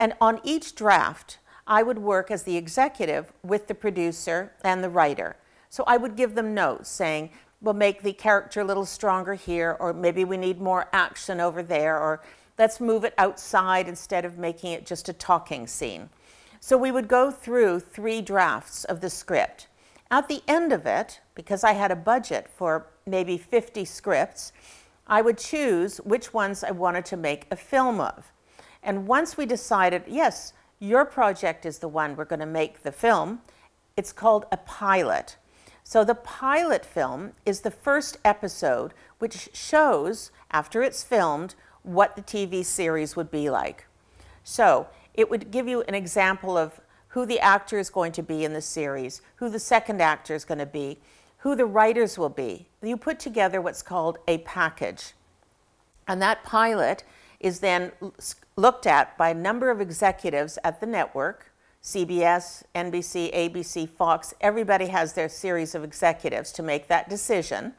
And on each draft, I would work as the executive with the producer and the writer. So I would give them notes saying, we'll make the character a little stronger here, or maybe we need more action over there, or let's move it outside instead of making it just a talking scene. So we would go through 3 drafts of the script. At the end of it, because I had a budget for maybe 50 scripts, I would choose which ones I wanted to make a film of. And once we decided, yes, your project is the one we're going to make the film, it's called a pilot. So the pilot film is the first episode which shows, after it's filmed, what the TV series would be like. So it would give you an example of who the actor is going to be in the series, who the second actor is going to be, who the writers will be. You put together what's called a package. And that pilot is then looked at by a number of executives at the network, CBS, NBC, ABC, Fox. Everybody has their series of executives to make that decision.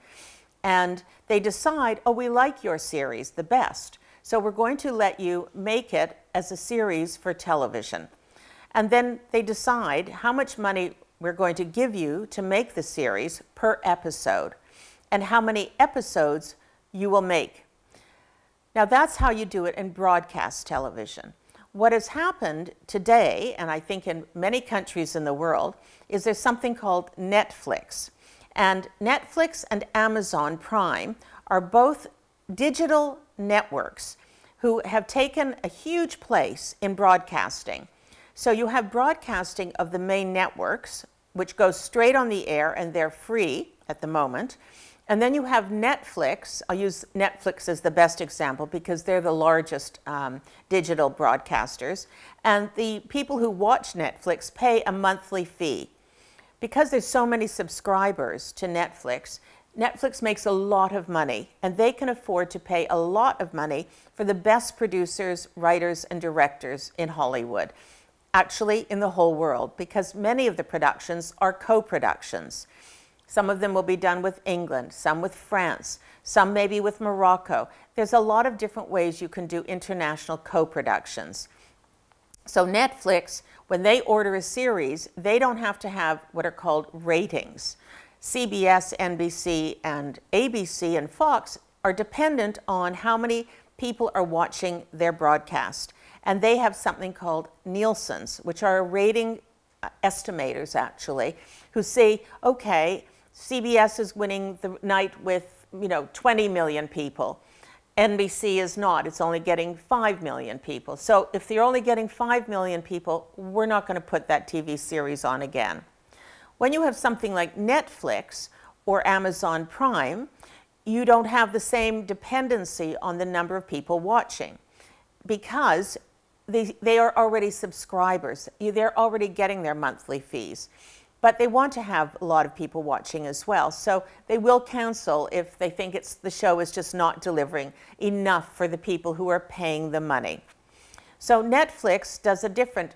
And they decide, oh, we like your series the best, so we're going to let you make it as a series for television. And then they decide how much money we're going to give you to make the series per episode, and how many episodes you will make. Now that's how you do it in broadcast television. What has happened today, and I think in many countries in the world, is there's something called Netflix. And Netflix and Amazon Prime are both digital networks who have taken a huge place in broadcasting. So you have broadcasting of the main networks, which goes straight on the air, and they're free at the moment. And then you have Netflix. I'll use Netflix as the best example because they're the largest digital broadcasters. And the people who watch Netflix pay a monthly fee. Because there's so many subscribers to Netflix, Netflix makes a lot of money, and they can afford to pay a lot of money for the best producers, writers, and directors in Hollywood. Actually, in the whole world, because many of the productions are co-productions. Some of them will be done with England, some with France, some maybe with Morocco. There's a lot of different ways you can do international co-productions. So Netflix, when they order a series, they don't have to have what are called ratings. CBS, NBC, and ABC and Fox are dependent on how many people are watching their broadcast. And they have something called Nielsen's, which are rating estimators, actually, who say, okay, CBS is winning the night with 20 million people. NBC is not. It's only getting 5 million people. So if they're only getting 5 million people, we're not going to put that TV series on again. When you have something like Netflix or Amazon Prime, you don't have the same dependency on the number of people watching, because they are already subscribers. They're already getting their monthly fees. But they want to have a lot of people watching as well. So they will cancel if they think the show is just not delivering enough for the people who are paying the money. So Netflix does a different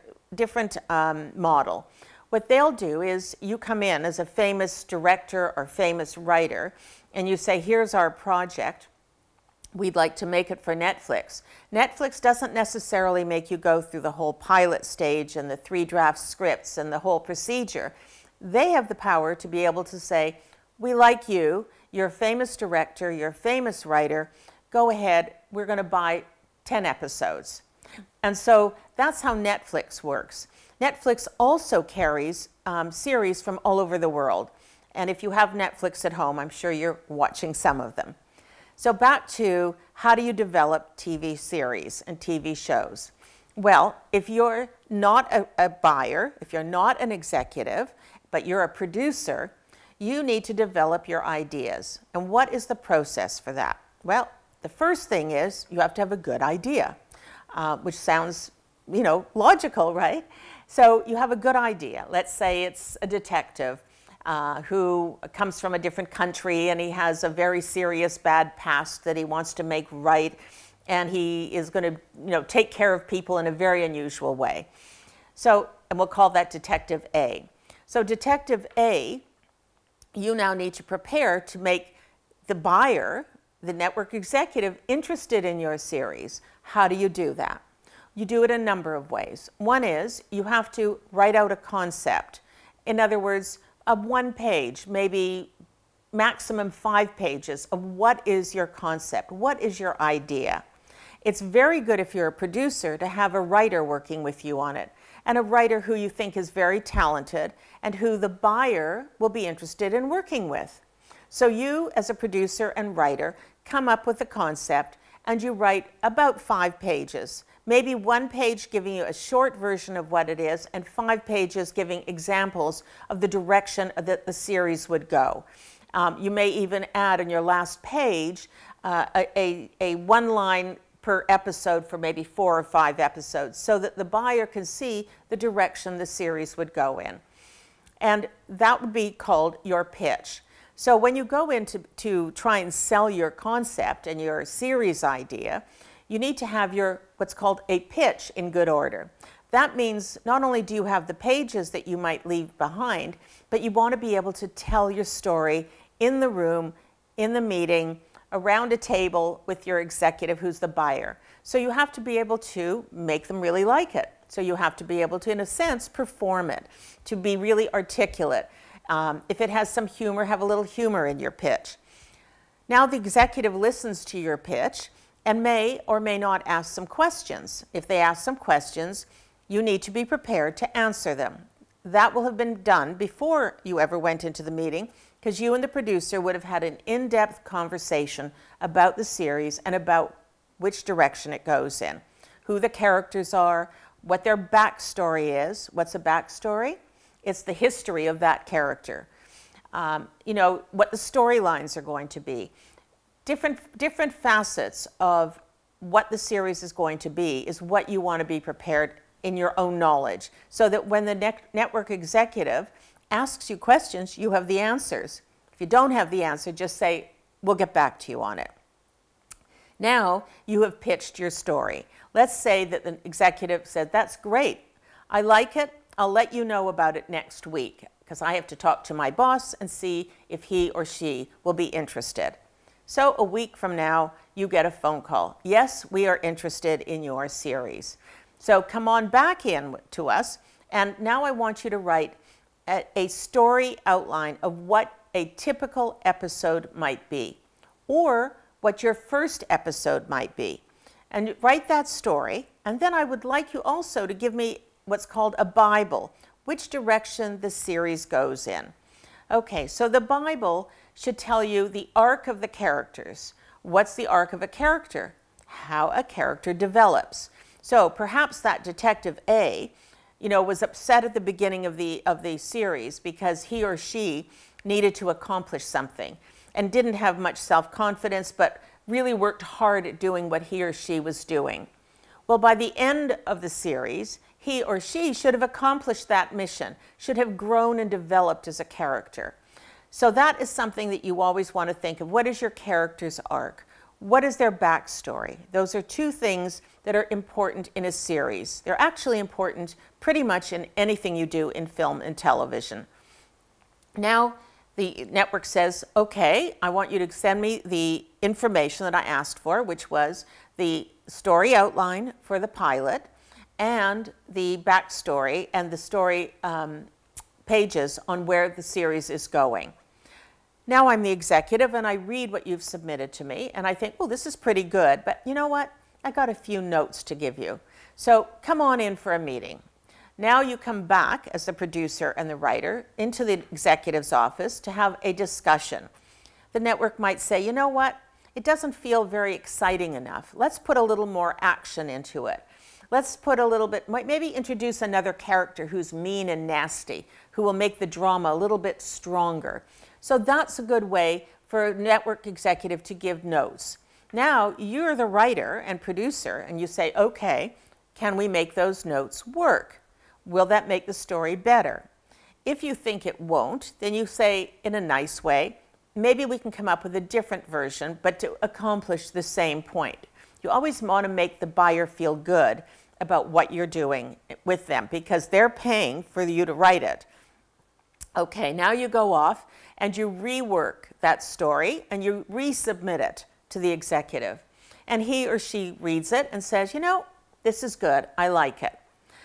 model. What they'll do is you come in as a famous director or famous writer, and you say, here's our project. We'd like to make it for Netflix. Netflix doesn't necessarily make you go through the whole pilot stage and the 3 draft scripts and the whole procedure. They have the power to be able to say, we like you, you're a famous director, you're a famous writer, go ahead, we're going to buy 10 episodes. And so that's how Netflix works. Netflix also carries series from all over the world. And if you have Netflix at home, I'm sure you're watching some of them. So back to, how do you develop TV series and TV shows? Well, if you're not a buyer, if you're not an executive, but you're a producer, you need to develop your ideas. And what is the process for that? Well, the first thing is you have to have a good idea, which sounds, logical, right? So you have a good idea. Let's say it's a detective who comes from a different country, and he has a very serious bad past that he wants to make right, and he is going to take care of people in a very unusual way. So, and we'll call that Detective A. So Detective A, you now need to prepare to make the buyer, the network executive, interested in your series. How do you do that? You do it a number of ways. One is you have to write out a concept. In other words, of 1 page, maybe maximum 5 pages of what is your concept, what is your idea. It's very good if you're a producer to have a writer working with you on it, and a writer who you think is very talented and who the buyer will be interested in working with. So you, as a producer and writer, come up with a concept and you write about 5 pages. Maybe 1 page giving you a short version of what it is and 5 pages giving examples of the direction that the series would go. You may even add in your last page a 1 line per episode for maybe 4 or 5 episodes so that the buyer can see the direction the series would go in. And that would be called your pitch. So when you go in to try and sell your concept and your series idea, you need to have your what's called a pitch in good order. That means not only do you have the pages that you might leave behind, but you want to be able to tell your story in the room, in the meeting, around a table with your executive who's the buyer. So you have to be able to make them really like it. So you have to be able to, in a sense, perform it, to be really articulate. If it has some humor, have a little humor in your pitch. Now the executive listens to your pitch and may or may not ask some questions. If they ask some questions, you need to be prepared to answer them. That will have been done before you ever went into the meeting, because you and the producer would have had an in-depth conversation about the series and about which direction it goes in, who the characters are, what their backstory is. What's a backstory? It's the history of that character. What the storylines are going to be. Different facets of what the series is going to be is what you want to be prepared in your own knowledge, so that when the network executive asks you questions, you have the answers. If you don't have the answer, just say, we'll get back to you on it. Now you have pitched your story. Let's say that the executive said, that's great, I like it, I'll let you know about it next week, because I have to talk to my boss and see if he or she will be interested. So a week from now, you get a phone call. Yes, we are interested in your series. So come on back in to us, and now I want you to write a story outline of what a typical episode might be, or what your first episode might be. And write that story, and then I would like you also to give me what's called a Bible, which direction the series goes in. Okay, so the Bible should tell you the arc of the characters. What's the arc of a character? How a character develops. So perhaps that Detective A, was upset at the beginning of the series because he or she needed to accomplish something and didn't have much self-confidence, but really worked hard at doing what he or she was doing. Well, by the end of the series, he or she should have accomplished that mission, should have grown and developed as a character. So that is something that you always want to think of. What is your character's arc? What is their backstory? Those are 2 things that are important in a series. They're actually important pretty much in anything you do in film and television. Now, the network says, okay, I want you to send me the information that I asked for, which was the story outline for the pilot and the backstory and the story pages on where the series is going. Now I'm the executive and I read what you've submitted to me and I think, well, this is pretty good, but you know what? I got a few notes to give you. So come on in for a meeting. Now you come back as the producer and the writer into the executive's office to have a discussion. The network might say, you know what? It doesn't feel very exciting enough. Let's put a little more action into it. Let's put a little bit, maybe introduce another character who's mean and nasty, who will make the drama a little bit stronger. So that's a good way for a network executive to give notes. Now you're the writer and producer and you say, okay, can we make those notes work? Will that make the story better? If you think it won't, then you say in a nice way, maybe we can come up with a different version, but to accomplish the same point. You always want to make the buyer feel good about what you're doing with them because they're paying for you to write it. Okay, now you go off and you rework that story and you resubmit it to the executive. And he or she reads it and says, this is good, I like it.